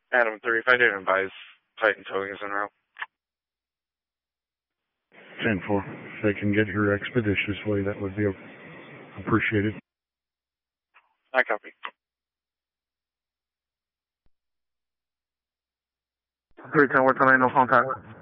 Adam 3, if I didn't advise Titan towing is en route. 10-4. If they can get here expeditiously, that would be appreciated. I copy. 310, what's on no contact?